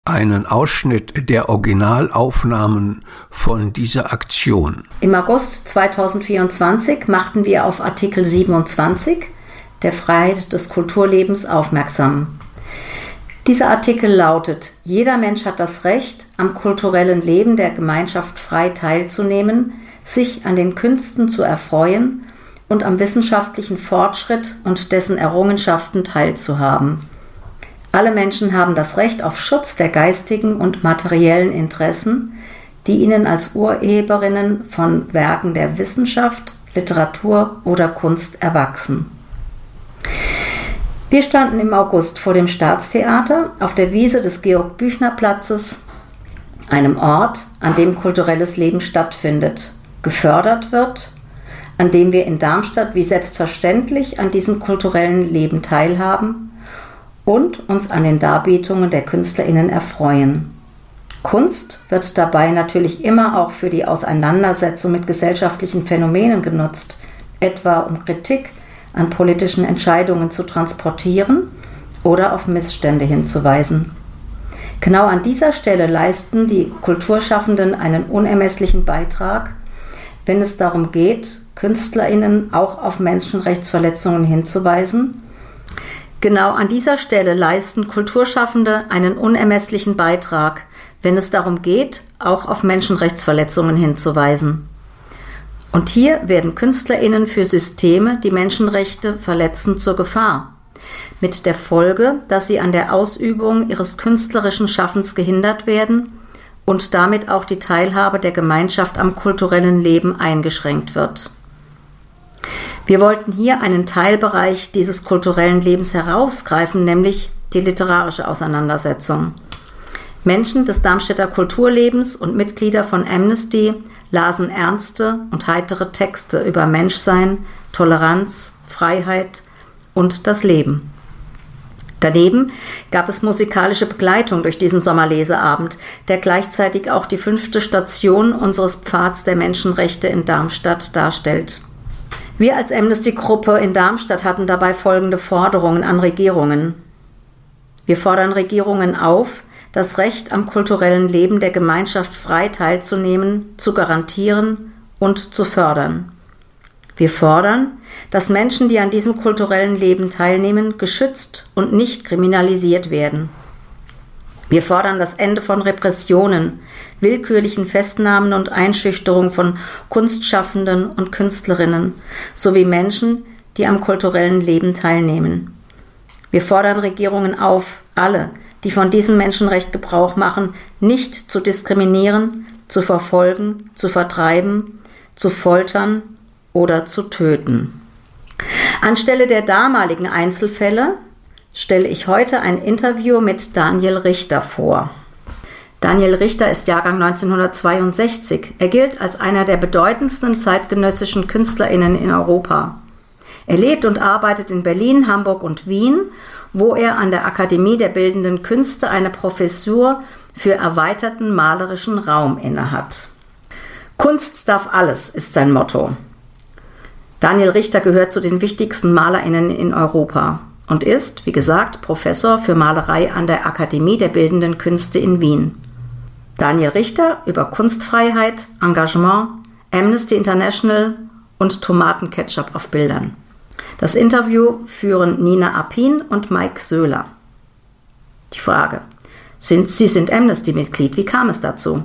einen Ausschnitt der Originalaufnahmen von dieser Aktion. Im August 2024 machten wir auf Artikel 27 der Freiheit des Kulturlebens aufmerksam. Dieser Artikel lautet: Jeder Mensch hat das Recht, am kulturellen Leben der Gemeinschaft frei teilzunehmen, sich an den Künsten zu erfreuen und am wissenschaftlichen Fortschritt und dessen Errungenschaften teilzuhaben. Alle Menschen haben das Recht auf Schutz der geistigen und materiellen Interessen, die ihnen als Urheberinnen von Werken der Wissenschaft, Literatur oder Kunst erwachsen. Wir standen im August vor dem Staatstheater auf der Wiese des Georg-Büchner-Platzes, einem Ort, an dem kulturelles Leben stattfindet, gefördert wird, an dem wir in Darmstadt wie selbstverständlich an diesem kulturellen Leben teilhaben und uns an den Darbietungen der KünstlerInnen erfreuen. Kunst wird dabei natürlich immer auch für die Auseinandersetzung mit gesellschaftlichen Phänomenen genutzt, etwa um Kritik an politischen Entscheidungen zu transportieren oder auf Missstände hinzuweisen. Genau an dieser Stelle leisten die Kulturschaffenden einen unermesslichen Beitrag, wenn es darum geht, KünstlerInnen auch auf Menschenrechtsverletzungen hinzuweisen. Genau an dieser Stelle leisten Kulturschaffende einen unermesslichen Beitrag, wenn es darum geht, auch auf Menschenrechtsverletzungen hinzuweisen. Und hier werden KünstlerInnen für Systeme, die Menschenrechte verletzen, zur Gefahr. Mit der Folge, dass sie an der Ausübung ihres künstlerischen Schaffens gehindert werden und damit auch die Teilhabe der Gemeinschaft am kulturellen Leben eingeschränkt wird. Wir wollten hier einen Teilbereich dieses kulturellen Lebens herausgreifen, nämlich die literarische Auseinandersetzung. Menschen des Darmstädter Kulturlebens und Mitglieder von Amnesty lasen ernste und heitere Texte über Menschsein, Toleranz, Freiheit und das Leben. Daneben gab es musikalische Begleitung durch diesen Sommerleseabend, der gleichzeitig auch die 5. Station unseres Pfads der Menschenrechte in Darmstadt darstellt. Wir als Amnesty-Gruppe in Darmstadt hatten dabei folgende Forderungen an Regierungen. Wir fordern Regierungen auf, das Recht am kulturellen Leben der Gemeinschaft frei teilzunehmen, zu garantieren und zu fördern. Wir fordern, dass Menschen, die an diesem kulturellen Leben teilnehmen, geschützt und nicht kriminalisiert werden. Wir fordern das Ende von Repressionen, willkürlichen Festnahmen und Einschüchterung von Kunstschaffenden und Künstlerinnen sowie Menschen, die am kulturellen Leben teilnehmen. Wir fordern Regierungen auf, alle, die von diesem Menschenrecht Gebrauch machen, nicht zu diskriminieren, zu verfolgen, zu vertreiben, zu foltern oder zu töten. Anstelle der damaligen Einzelfälle stelle ich heute ein Interview mit Daniel Richter vor. Daniel Richter ist Jahrgang 1962. Er gilt als einer der bedeutendsten zeitgenössischen KünstlerInnen in Europa. Er lebt und arbeitet in Berlin, Hamburg und Wien, wo er an der Akademie der Bildenden Künste eine Professur für erweiterten malerischen Raum innehat. Kunst darf alles, ist sein Motto. Daniel Richter gehört zu den wichtigsten MalerInnen in Europa und ist, wie gesagt, Professor für Malerei an der Akademie der Bildenden Künste in Wien. Daniel Richter über Kunstfreiheit, Engagement, Amnesty International und Tomatenketchup auf Bildern. Das Interview führen Nina Apin und Mike Söhler. Die Frage: Sie sind Amnesty-Mitglied, wie kam es dazu?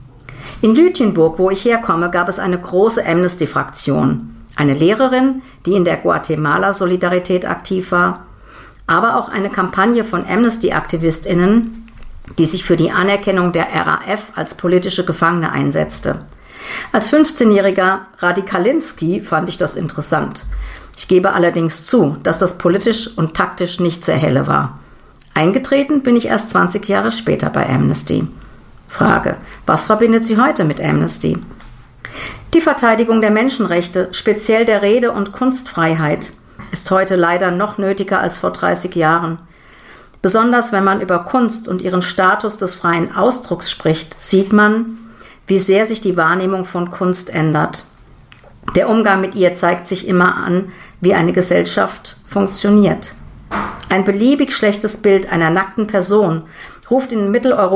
In Lütjenburg, wo ich herkomme, gab es eine große Amnesty-Fraktion. Eine Lehrerin, die in der Guatemala-Solidarität aktiv war, aber auch eine Kampagne von Amnesty-AktivistInnen, die sich für die Anerkennung der RAF als politische Gefangene einsetzte. Als 15-jähriger Radikalinski fand ich das interessant. Ich gebe allerdings zu, dass das politisch und taktisch nicht sehr helle war. Eingetreten bin ich erst 20 Jahre später bei Amnesty. Frage: Was verbindet Sie heute mit Amnesty? Die Verteidigung der Menschenrechte, speziell der Rede- und Kunstfreiheit, ist heute leider noch nötiger als vor 30 Jahren. Besonders wenn man über Kunst und ihren Status des freien Ausdrucks spricht, sieht man, wie sehr sich die Wahrnehmung von Kunst ändert. Der Umgang mit ihr zeigt sich immer an, wie eine Gesellschaft funktioniert. Ein beliebig schlechtes Bild einer nackten Person ruft in Mitteleuropa